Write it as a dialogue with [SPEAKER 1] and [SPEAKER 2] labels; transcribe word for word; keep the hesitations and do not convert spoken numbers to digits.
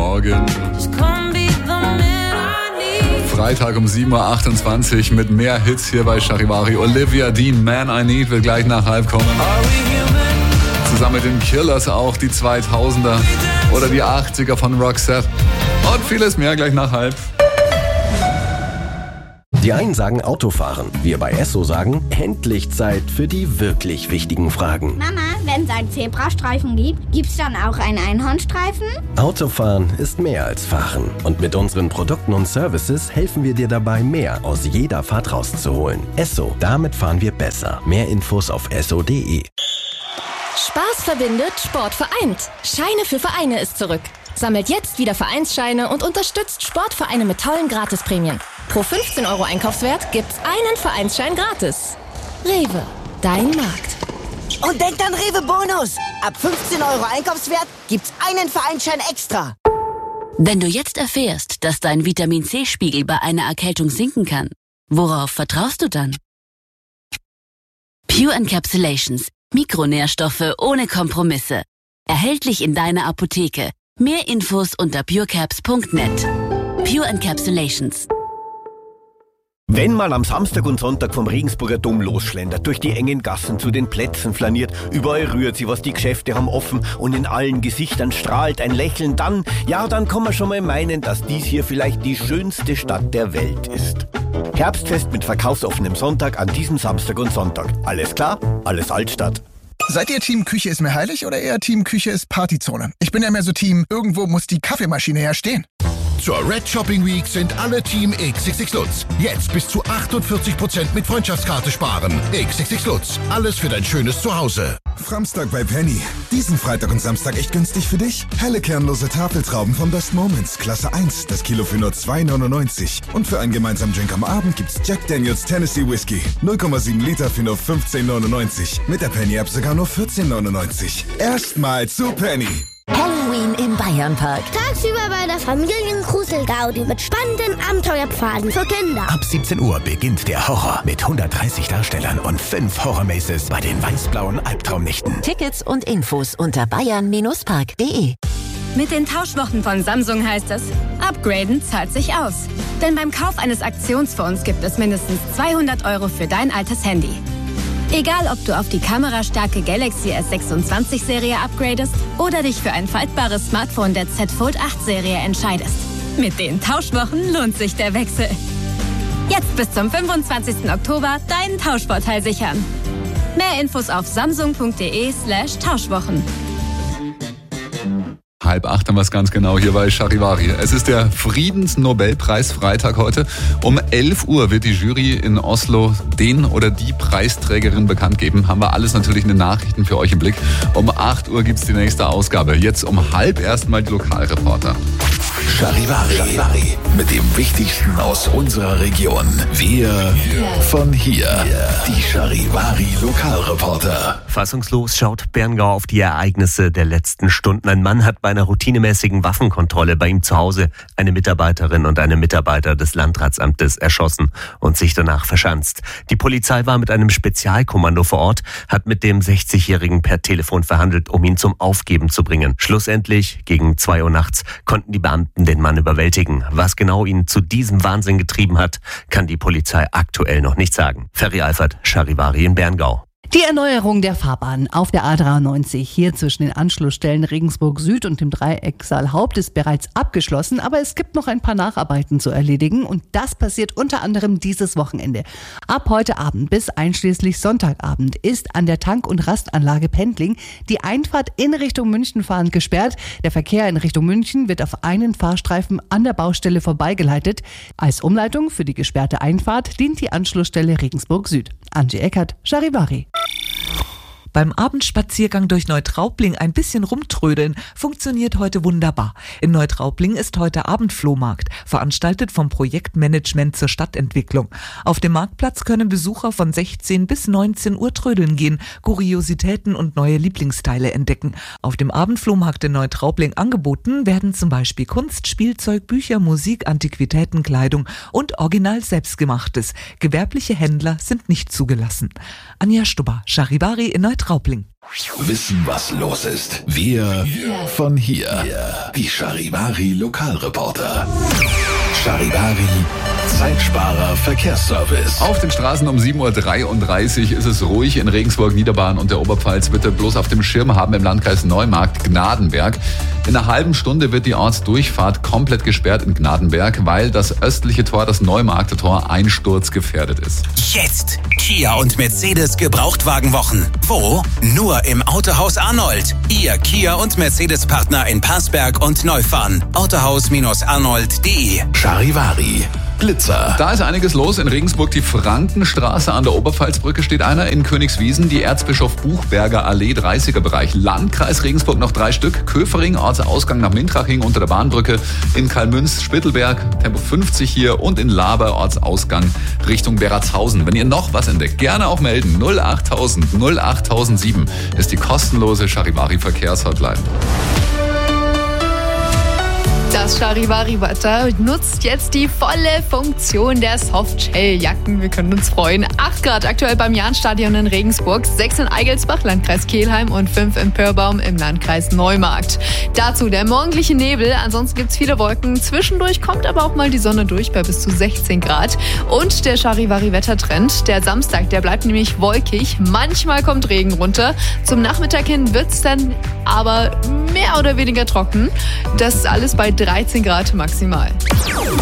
[SPEAKER 1] Morgen. Freitag um sieben Uhr achtundzwanzig mit mehr Hits hier bei Charivari. Olivia Dean, Man I Need, wird gleich nach halb kommen. Zusammen mit den Killers auch die zweitausender oder die achtziger von Roxette. Und vieles mehr gleich nach halb.
[SPEAKER 2] Die einen sagen Autofahren, wir bei Esso sagen, endlich Zeit für die wirklich wichtigen Fragen.
[SPEAKER 3] Mama, wenn es einen Zebrastreifen gibt, gibt's dann auch einen Einhornstreifen?
[SPEAKER 2] Autofahren ist mehr als Fahren. Und mit unseren Produkten und Services helfen wir dir dabei, mehr aus jeder Fahrt rauszuholen. Esso, damit fahren wir besser. Mehr Infos auf esso punkt de.
[SPEAKER 4] Spaß verbindet, Sport vereint. Scheine für Vereine ist zurück. Sammelt jetzt wieder Vereinsscheine und unterstützt Sportvereine mit tollen Gratisprämien. Pro fünfzehn Euro Einkaufswert gibt's einen Vereinsschein gratis. Rewe, dein Markt.
[SPEAKER 5] Und denkt an Rewe Bonus. Ab fünfzehn Euro Einkaufswert gibt's einen Vereinsschein extra.
[SPEAKER 6] Wenn du jetzt erfährst, dass dein Vitamin-C-Spiegel bei einer Erkältung sinken kann, worauf vertraust du dann? Pure Encapsulations. Mikronährstoffe ohne Kompromisse. Erhältlich in deiner Apotheke. Mehr Infos unter purecaps punkt net. Pure Encapsulations.
[SPEAKER 7] Wenn man am Samstag und Sonntag vom Regensburger Dom losschlendert, durch die engen Gassen zu den Plätzen flaniert, überall rührt sie, was die Geschäfte haben offen und in allen Gesichtern strahlt ein Lächeln, dann, ja, dann kann man schon mal meinen, dass dies hier vielleicht die schönste Stadt der Welt ist. Herbstfest mit verkaufsoffenem Sonntag an diesem Samstag und Sonntag. Alles klar? Alles Altstadt.
[SPEAKER 8] Seid ihr Team Küche ist mir heilig oder eher Team Küche ist Partyzone? Ich bin ja mehr so Team, irgendwo muss die Kaffeemaschine ja stehen.
[SPEAKER 9] Zur Red Shopping Week sind alle Team X X X Lutz. Jetzt bis zu achtundvierzig Prozent mit Freundschaftskarte sparen. X X X Lutz. Alles für dein schönes Zuhause.
[SPEAKER 10] Samstag bei Penny. Diesen Freitag und Samstag echt günstig für dich. Helle kernlose Tafeltrauben von Best Moments. Klasse eins. Das Kilo für nur zwei neunundneunzig. Und für einen gemeinsamen Drink am Abend gibt's Jack Daniels Tennessee Whiskey. null Komma sieben Liter für nur fünfzehn neunundneunzig. Mit der Penny App sogar nur vierzehn neunundneunzig. Erstmal zu Penny.
[SPEAKER 11] Halloween im Bayernpark.
[SPEAKER 3] Tagsüber bei der Familiengruselgaudi mit spannenden Abenteuerpfaden für Kinder.
[SPEAKER 12] Ab siebzehn Uhr beginnt der Horror mit hundertdreißig Darstellern und fünf Horror-Maces bei den weiß-blauen Albtraumnächten.
[SPEAKER 11] Tickets und Infos unter bayern Park punkt de.
[SPEAKER 13] Mit den Tauschwochen von Samsung heißt es, upgraden zahlt sich aus. Denn beim Kauf eines Aktionsfonds gibt es mindestens zweihundert Euro für dein altes Handy. Egal, ob du auf die kamerastarke Galaxy S sechsundzwanzig Serie upgradest oder dich für ein faltbares Smartphone der Z Fold acht Serie entscheidest. Mit den Tauschwochen lohnt sich der Wechsel. Jetzt bis zum fünfundzwanzigsten Oktober deinen Tauschvorteil sichern. Mehr Infos auf samsung punkt de slash Tauschwochen.
[SPEAKER 1] Halb acht haben wir es ganz genau hier bei Charivari. Es ist der Friedensnobelpreis Freitag heute. Um elf Uhr wird die Jury in Oslo den oder die Preisträgerin bekannt geben. Haben wir alles natürlich in den Nachrichten für euch im Blick. Um acht Uhr gibt es die nächste Ausgabe. Jetzt um halb erstmal die Lokalreporter.
[SPEAKER 9] Charivari. Charivari. Mit dem Wichtigsten aus unserer Region. Wir von hier. Die Charivari Lokalreporter.
[SPEAKER 14] Fassungslos schaut Berngau auf die Ereignisse der letzten Stunden. Ein Mann hat bei einer routinemäßigen Waffenkontrolle bei ihm zu Hause eine Mitarbeiterin und einen Mitarbeiter des Landratsamtes erschossen und sich danach verschanzt. Die Polizei war mit einem Spezialkommando vor Ort, hat mit dem sechzigjährigen per Telefon verhandelt, um ihn zum Aufgeben zu bringen. Schlussendlich, gegen zwei Uhr nachts, konnten die Beamten den Mann überwältigen. Was genau ihn zu diesem Wahnsinn getrieben hat, kann die Polizei aktuell noch nicht sagen. Ferry Alfert, Charivari in Berngau.
[SPEAKER 15] Die Erneuerung der Fahrbahn auf der A dreiundneunzig hier zwischen den Anschlussstellen Regensburg Süd und dem Dreieck Saalhaupt ist bereits abgeschlossen, aber es gibt noch ein paar Nacharbeiten zu erledigen und das passiert unter anderem dieses Wochenende. Ab heute Abend bis einschließlich Sonntagabend ist an der Tank- und Rastanlage Pendling die Einfahrt in Richtung München fahrend gesperrt. Der Verkehr in Richtung München wird auf einen Fahrstreifen an der Baustelle vorbeigeleitet. Als Umleitung für die gesperrte Einfahrt dient die Anschlussstelle Regensburg Süd. Angie Eckert, Charivari.
[SPEAKER 16] Beim Abendspaziergang durch Neutraubling ein bisschen rumtrödeln funktioniert heute wunderbar. In Neutraubling ist heute Abendflohmarkt, veranstaltet vom Projektmanagement zur Stadtentwicklung. Auf dem Marktplatz können Besucher von sechzehn bis neunzehn Uhr trödeln gehen, Kuriositäten und neue Lieblingsteile entdecken. Auf dem Abendflohmarkt in Neutraubling angeboten werden zum Beispiel Kunst, Spielzeug, Bücher, Musik, Antiquitäten, Kleidung und original Selbstgemachtes. Gewerbliche Händler sind nicht zugelassen. Anja Stubber, Charivari in Neutraubling. Neutraubling.
[SPEAKER 9] Wissen, was los ist. Wir von hier. Die Charivari Lokalreporter. Charivari Zeitsparer Verkehrsservice.
[SPEAKER 1] Auf den Straßen um sieben Uhr dreiunddreißig ist es ruhig in Regensburg, Niederbayern und der Oberpfalz. Bitte bloß auf dem Schirm haben im Landkreis Neumarkt Gnadenberg. In einer halben Stunde wird die Ortsdurchfahrt komplett gesperrt in Gnadenberg, weil das östliche Tor, das Neumarkter Tor, einsturzgefährdet ist.
[SPEAKER 17] Jetzt Kia und Mercedes Gebrauchtwagenwochen. Wo? Nur im Autohaus Arnold. Ihr Kia und Mercedes Partner in Passberg und Neufahren. Autohaus-arnold punkt de.
[SPEAKER 9] Charivari Blitzer.
[SPEAKER 1] Da ist einiges los. In Regensburg die Frankenstraße, an der Oberpfalzbrücke steht einer. In Königswiesen die Erzbischof Buchberger Allee, dreißiger Bereich. Landkreis Regensburg noch drei Stück. Köfering, Ortsausgang nach Mintraching unter der Bahnbrücke. In Kalmünz, Spittelberg, Tempo fünfzig hier. Und in Laber, Ortsausgang Richtung Beratshausen. Wenn ihr noch was entdeckt, gerne auch melden. null achttausend null achttausendsieben ist die kostenlose Charivari-Verkehrshotline.
[SPEAKER 18] Das Charivari-Wetter nutzt jetzt die volle Funktion der Softshell-Jacken. Wir können uns freuen. acht Grad aktuell beim Jahnstadion in Regensburg, sechs in Eigelsbach, Landkreis Kelheim und fünf in Pörbaum im Landkreis Neumarkt. Dazu der morgendliche Nebel. Ansonsten gibt es viele Wolken. Zwischendurch kommt aber auch mal die Sonne durch bei bis zu sechzehn Grad. Und der Charivari-Wettertrend, der Samstag, der bleibt nämlich wolkig. Manchmal kommt Regen runter. Zum Nachmittag hin wird es dann aber mehr oder weniger trocken. Das ist alles bei dreizehn Grad maximal.